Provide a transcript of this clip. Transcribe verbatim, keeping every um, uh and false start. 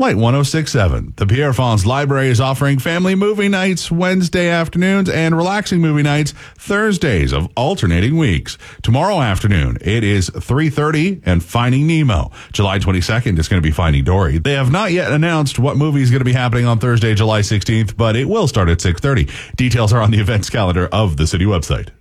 Light one oh six point seven. The Pierre Fonds Library is offering family movie nights Wednesday afternoons and relaxing movie nights Thursdays of alternating weeks. Tomorrow afternoon, it is three thirty and Finding Nemo. July twenty-second is going to be Finding Dory. They have not yet announced what movie is going to be happening on Thursday, July sixteenth, but it will start at six thirty. Details are on the events calendar of the city website.